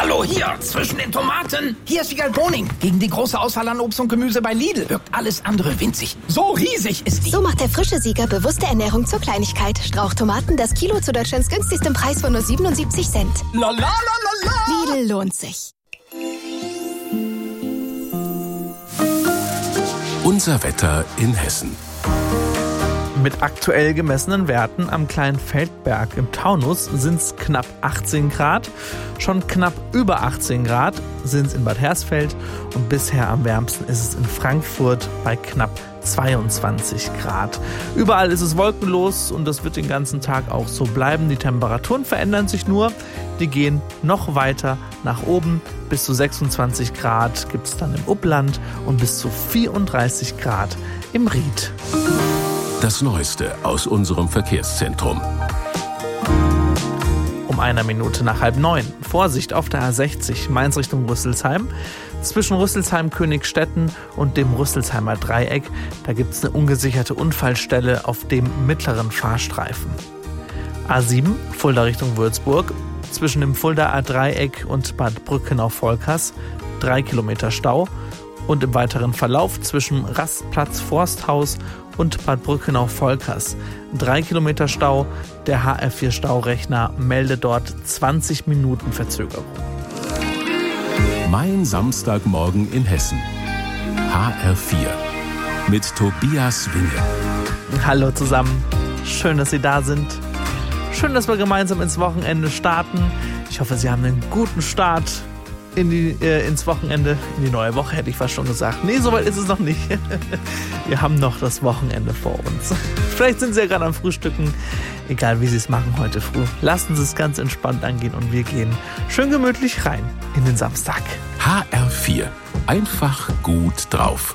Hallo, hier, zwischen den Tomaten. Hier ist Wiegald Boning. Gegen die große Auswahl an Obst und Gemüse bei Lidl wirkt alles andere winzig. So riesig ist die. So macht der frische Sieger bewusste Ernährung zur Kleinigkeit. Strauchtomaten, das Kilo zu Deutschlands günstigstem Preis von nur 77 Cent. La la la la la. Lidl lohnt sich. Unser Wetter in Hessen. Mit aktuell gemessenen Werten am kleinen Feldberg im Taunus sind es knapp 18 Grad. Schon knapp über 18 Grad sind es in Bad Hersfeld und bisher am wärmsten ist es in Frankfurt bei knapp 22 Grad. Überall ist es wolkenlos und das wird den ganzen Tag auch so bleiben. Die Temperaturen verändern sich nur, die gehen noch weiter nach oben. Bis zu 26 Grad gibt es dann im Upland und bis zu 34 Grad im Ried. Das Neueste aus unserem Verkehrszentrum. Um 1 Minute nach 8:30. Vorsicht auf der A60 Mainz Richtung Rüsselsheim. Zwischen Rüsselsheim-Königstetten und dem Rüsselsheimer Dreieck, da gibt es eine ungesicherte Unfallstelle auf dem mittleren Fahrstreifen. A7 Fulda Richtung Würzburg. Zwischen dem Fuldaer Dreieck und Bad Brückenau-Volkers 3 Kilometer Stau. Und im weiteren Verlauf zwischen Rastplatz Forsthaus und Bad Brückenau-Volkers 3 Kilometer Stau. Der HR4-Staurechner meldet dort 20 Minuten Verzögerung. Mein Samstagmorgen in Hessen. HR4 mit Tobias Winge. Hallo zusammen, schön, dass Sie da sind. Schön, dass wir gemeinsam ins Wochenende starten. Ich hoffe, Sie haben einen guten Start ins Wochenende, in die neue Woche, hätte ich fast schon gesagt. Nee, soweit ist es noch nicht. Wir haben noch das Wochenende vor uns. Vielleicht sind Sie ja gerade am Frühstücken. Egal, wie Sie es machen heute früh. Lassen Sie es ganz entspannt angehen und wir gehen schön gemütlich rein in den Samstag. HR4. Einfach gut drauf.